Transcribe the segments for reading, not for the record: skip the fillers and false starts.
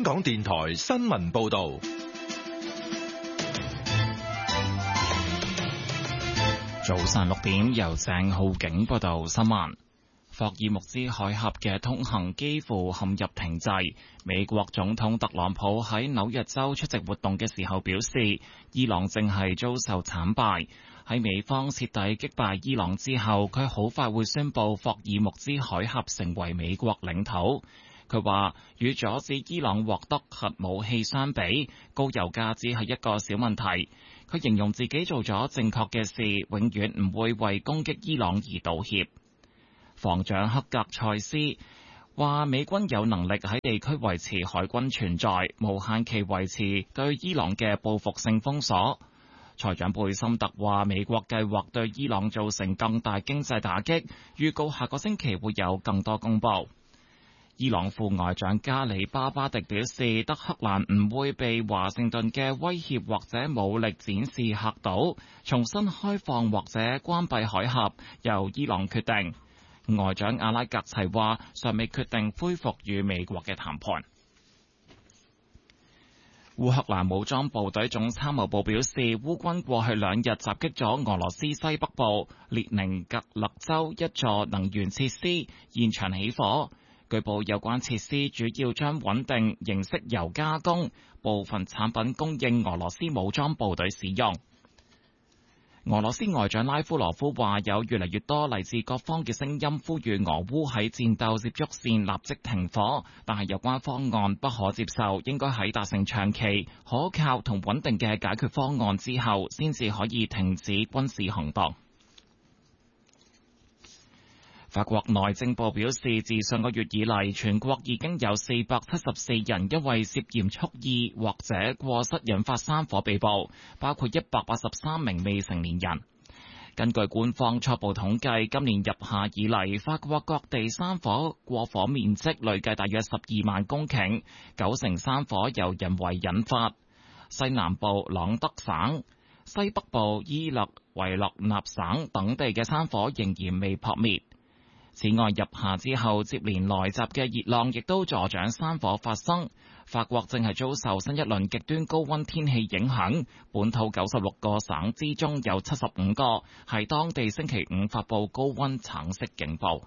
香港電台新聞報道。 早上6點，由鄭浩景報道新聞。霍爾木茲海峽嘅通行幾乎陷入停滯。美國總統特朗普喺紐約州出席活動嘅時候表示，伊朗正係遭受慘敗。喺美方徹底擊敗伊朗之後，佢好快會宣布霍爾木茲海峽成為美國領土。佢話，與阻止伊朗獲得核武器相比，高油價只係一個小問題。佢形容自己做咗正確嘅事，永遠唔會為攻擊伊朗而道歉。防長克格塞斯話，美軍有能力喺地區維持海軍存在，無限期維持對伊朗嘅報復性封鎖。財長貝森特話，美國計劃對伊朗造成更大經濟打擊，預告下個星期會有更多公佈。伊朗副外長加里巴巴迪表示，德黑蘭唔會被華盛頓嘅威脅或者武力展示嚇到，重新開放或者關閉海峽由伊朗決定。外長阿拉格齊話，尚未決定恢復與美國嘅談判。烏克蘭武裝部隊總參謀部表示，烏軍過去2日襲擊咗俄羅斯西北部列寧格勒州一座能源設施，現場起火。據報有關設施主要將穩定形式油加工，部分產品供應俄羅斯武裝部隊使用。俄羅斯外長拉夫羅夫話，有越嚟越多嚟自各方嘅聲音呼籲俄烏喺戰鬥接觸線立即停火，但係有關方案不可接受，應該喺達成長期可靠同穩定嘅解決方案之後，先至可以停止軍事行動。法國內政部表示，自上個月以嚟，全國已經有474人因為涉嫌蓄意或者過失引發山火被捕，包括183名未成年人。根據官方初步統計，今年入夏以嚟，法國各地山火過火面積累計大約12萬公頃，9成山火由人為引發。西南部朗德省、西北部伊勒維勒納省等地嘅山火仍然未撲滅。此外，入夏之後接連來襲嘅熱浪亦都助長山火發生。法國正係遭受新一輪極端高溫天氣影響，本土96個省之中有75個喺當地星期五發佈高溫橙色警報。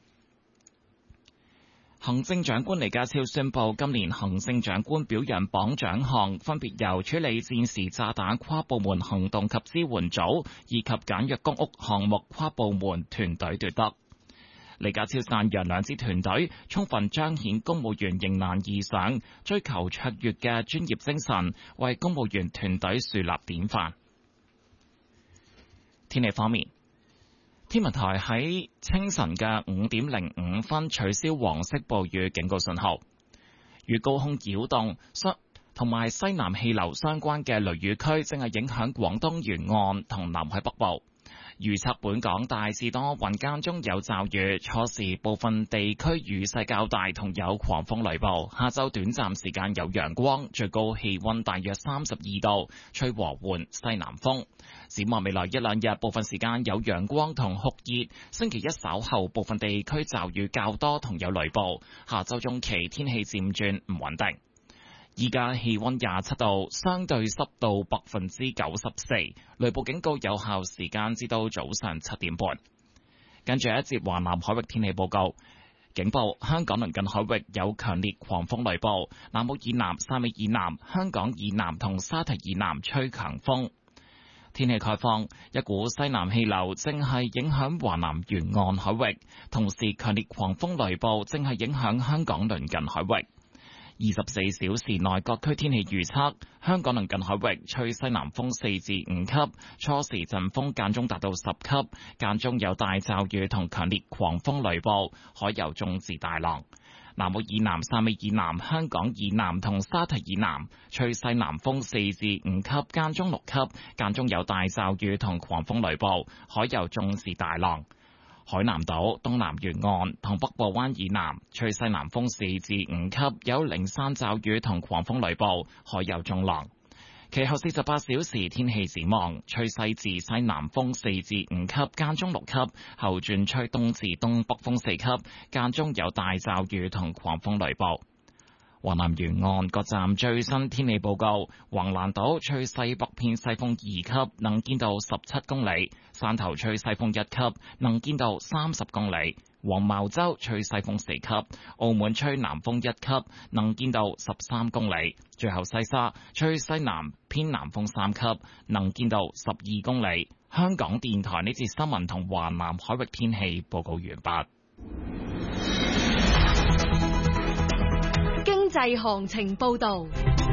行政長官李家超宣布，今年行政長官表揚榜獎項分別由處理戰時炸彈跨部門行動及支援組以及簡約公屋項目跨部門團隊奪得。李家超讚揚兩支團隊充分彰顯公務員迎難而上、追求卓越嘅專業精神，為公務員團隊樹立典範。天氣方面，天文台喺清晨嘅5點05分取消黃色暴雨警告信號。與高空擾動同埋西南氣流相關嘅雷雨區正係影響廣東沿岸同南海北部。預測本港大致多雲間中有驟雨，初時部分地區雨勢較大，同有狂風雷暴。下晝短暫時間有陽光，最高氣溫大約32度，吹和緩西南風。展望未來1-2日，部分時間有陽光同酷熱。星期一稍後部分地區驟雨較多，同有雷暴。下週中期天氣漸轉唔穩定。依家氣溫27度，相對濕度94%，雷暴警告有效時間至到早上7點半。跟住一節華南海域天氣報告，警報：香港鄰近海域有強烈狂風雷暴，南澳以南、汕尾以南、香港以南同沙堤以南吹強風。天氣概況：一股西南氣流正係影響華南沿岸海域，同時強烈狂風雷暴正係影響香港鄰近海域。24小時內各區天氣預測：香港鄰近海域吹西南風4至5級，初時陣風間中達到10級，間中有大驟雨同強烈狂風雷暴，海有中至大浪。南澳以南、汕尾以南、香港以南同沙堤以南吹西南風4至5級，間中6級，間中有大驟雨同狂風雷暴，海有中至大浪。海南島、東南沿岸同北部灣以南吹西南風4至5級，有零散驟雨同狂風雷暴，海有中浪。其後48小時天氣展望，吹西至西南風4至5級，間中6級，後轉吹東至東北風4級，間中有大驟雨同狂風雷暴。 華南沿岸各站最新天氣報告：橫瀾島吹西北偏西風2級，能見度17公里；汕頭吹西風1級，能見度30公里；黃茅洲吹西風4級，澳門吹南風1級，能見度13公里；最後西沙吹西南偏南風3級，能見度12公里。香港電台呢節新聞同華南海域天氣報告完畢。 經濟行情報道。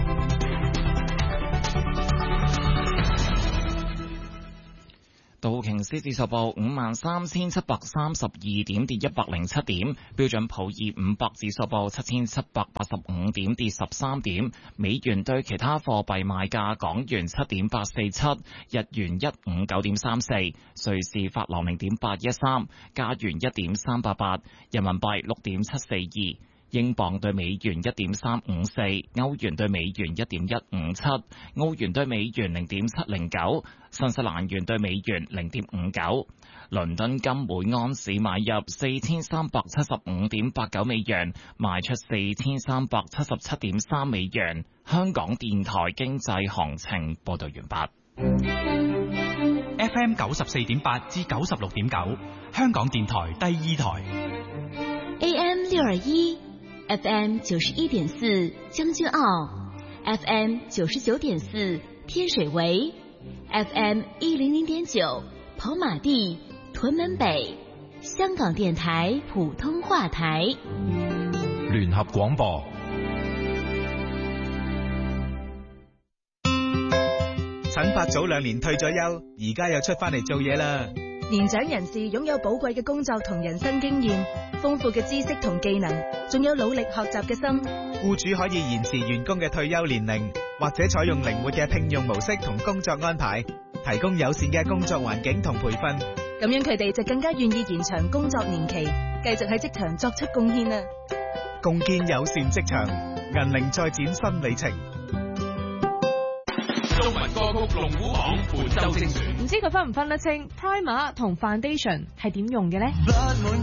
道瓊斯指數報53,732點，跌107點；標準普爾500指數報7,785點，跌13點。美元對其他貨幣賣價：港元7.847，日元159.34，瑞士法郎0.813，加元1.388，人民幣6.742。英鎊對美元1.354，歐元對美元1.157，澳元對美元0.709，新西蘭元對美元0.59。倫敦金每盎司買入4375.89美元，賣出4377.3美元。香港電台經濟行情報道完畢。 FM 94.8至96.9，香港電台第二台。 AM 621，FM 91.4將軍澳 ，FM 99.4天水圍 ，FM 100.9跑馬地、屯門北，香港電台普通話台。 聯合廣播。 陳伯早2年退咗休，而家又出翻嚟做嘢啦。 年長人士擁有寶貴嘅工作同人生經驗，豐富嘅知識同技能，仲有努力學習嘅心。 僱主可以延遲員工嘅退休年齡，或者採用靈活嘅聘用模式同工作安排，提供友善嘅工作環境同培訓。 咁樣佢哋就更加願意延長工作年期，繼續喺職場作出貢獻啦。 共建友善職場，銀齡再展新里程。 中文歌曲龍虎榜本周精選， 唔知佢分唔分得清 Primer 同 Foundation 係點用嘅呢？